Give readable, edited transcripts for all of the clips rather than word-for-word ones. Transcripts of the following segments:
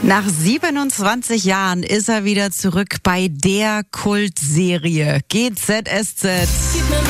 Nach 27 Jahren ist er wieder zurück bei der Kultserie GZSZ. Gib mir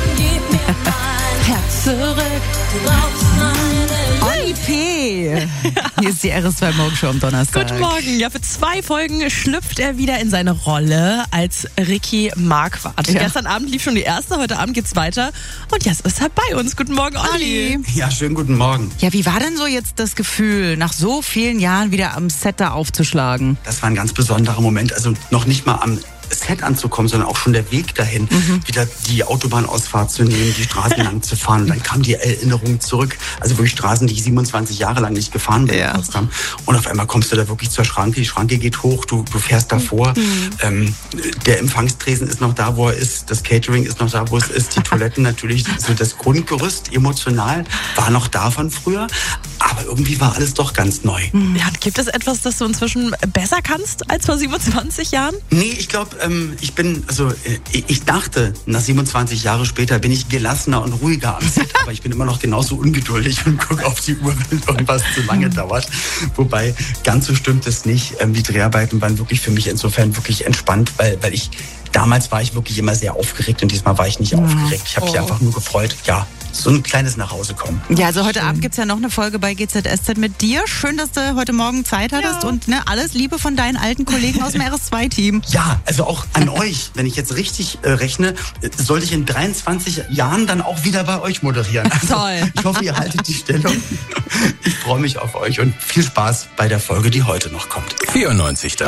Herz zurück. Du brauchst meine Olli P. Hier ist die RS2 Morgenshow am Donnerstag. Guten Morgen. Ja, für 2 Folgen schlüpft er wieder in seine Rolle als Ricky Marquardt. Ja. Gestern Abend lief schon die erste, heute Abend geht's weiter. Und jetzt ist er bei uns. Guten Morgen, Olli. Ja, schönen guten Morgen. Ja, wie war denn so jetzt das Gefühl, nach so vielen Jahren wieder am Set da aufzuschlagen? Das war ein ganz besonderer Moment. Also noch nicht mal am Set anzukommen, sondern auch schon der Weg dahin, wieder die Autobahnausfahrt zu nehmen, die Straßen lang zu fahren. Und dann kam die Erinnerung zurück. Also wirklich Straßen, die ich 27 Jahre lang nicht gefahren bin. Ja. Und auf einmal kommst du da wirklich zur Schranke. Die Schranke geht hoch, du fährst davor. Der Empfangstresen ist noch da, wo er ist. Das Catering ist noch da, wo es ist. Die Toiletten natürlich, so das Grundgerüst emotional war noch da von früher. Aber irgendwie war alles doch ganz neu. Ja, gibt es etwas, das du inzwischen besser kannst als vor 27 Jahren? Nee, ich glaube, ich dachte, nach 27 Jahre später bin ich gelassener und ruhiger am Set, aber ich bin immer noch genauso ungeduldig und gucke auf die Uhr, wenn irgendwas zu lange dauert. Wobei, ganz so stimmt es nicht. Die Dreharbeiten waren wirklich für mich insofern wirklich entspannt, weil damals war ich wirklich immer sehr aufgeregt und diesmal war ich nicht aufgeregt. Ich habe mich einfach nur gefreut, ja, so ein kleines Nachhausekommen. Ja, also heute Abend gibt's ja noch eine Folge bei GZSZ mit dir. Schön, dass du heute Morgen Zeit hattest und alles Liebe von deinen alten Kollegen aus dem RS2-Team. Ja, also auch an euch, wenn ich jetzt richtig rechne, sollte ich in 23 Jahren dann auch wieder bei euch moderieren. Also, Toll. Ich hoffe, ihr haltet die Stellung. Ich freue mich auf euch und viel Spaß bei der Folge, die heute noch kommt. 94.